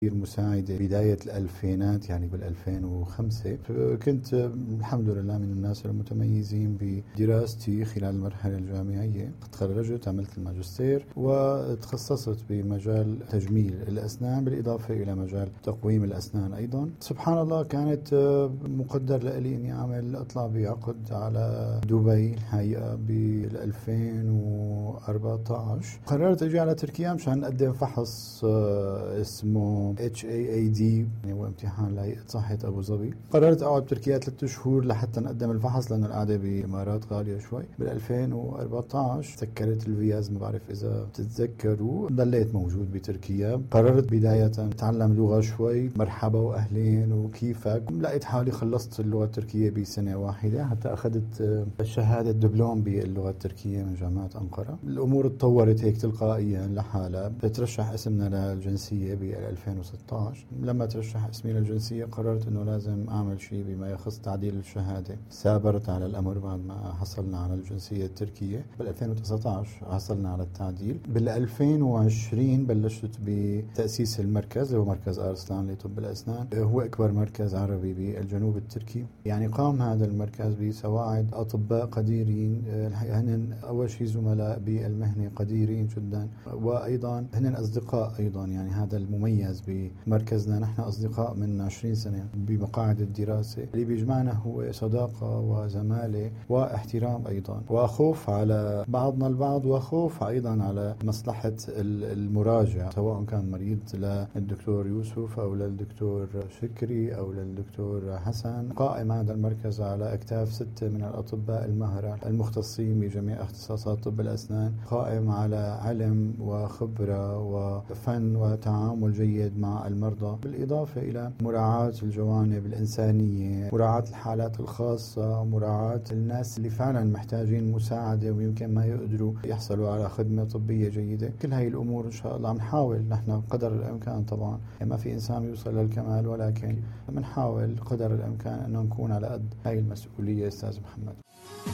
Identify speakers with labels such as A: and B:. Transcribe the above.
A: مساعدة بداية الألفينات، يعني بال2005. كنت الحمد لله من الناس المتميزين بدراستي خلال المرحلة الجامعية. تخرجت، عملت الماجستير وتخصصت بمجال تجميل الأسنان بالإضافة إلى مجال تقويم الأسنان أيضا. سبحان الله كانت مقدر لي أني أطلع بعقد على دبي الحقيقة بال2014. قررت أجي على تركيا مشان أقدم فحص اسمه HAAD، يعني هو امتحان لهيئة صحة أبو ظبي. قررت أقعد بتركيا 3 شهور لحتى نقدم الفحص لأنه القعدة بإمارات غالية شوي. بال2014 سكرت الفيز، ما بعرف إذا بتتذكروا. ضليت موجود بتركيا. قررت بداية أتعلم لغة شوي، مرحبا وأهلين وكيفك. لقيت حالي خلصت اللغة التركية بسنة واحدة، حتى أخذت شهادة دبلوم باللغة التركية من جامعة أنقرة. الأمور تطورت هيك تلقائيا لحالها. بترشح اسمنا للجنسية بال2016. لما ترشح اسمي للجنسية قررت أنه لازم أعمل شيء بما يخص تعديل الشهادة. سابرت على الأمر بعد ما حصلنا على الجنسية التركية. بال2019 حصلنا على التعديل. بال2020 بلشت بتأسيس المركز، هو مركز أرسلان لطب الأسنان. هو أكبر مركز عربي بالجنوب التركي. يعني قام هذا المركز بسواعد أطباء قديرين، هن أول شيء زملاء بالمهنة قديرين جدا، وأيضا هن أصدقاء أيضا. يعني هذا المميز بمركزنا، نحن أصدقاء من 20 سنة بمقاعد الدراسة. اللي بيجمعنا هو صداقة وزمالة واحترام أيضا، وخوف على بعضنا البعض، وخوف أيضا على مصلحة المراجع، سواء كان مريض للدكتور يوسف أو للدكتور شكري أو للدكتور حسن. قائم هذا المركز على أكتاف 6 من الأطباء المهرة المختصين بجميع اختصاصات طب الأسنان، قائم على علم وخبرة وفن وتعامل جيد مع المرضى، بالإضافة إلى مراعاة الجوانب الإنسانية، مراعاة الحالات الخاصة، مراعاة الناس اللي فعلا محتاجين مساعدة ويمكن ما يقدروا يحصلوا على خدمة طبية جيدة. كل هاي الأمور إن شاء الله عم نحاول نحن قدر الإمكان. طبعا ما في إنسان يوصل للكمال، ولكن بنحاول قدر الإمكان أنه نكون على قد هاي المسؤولية. أستاذ محمد.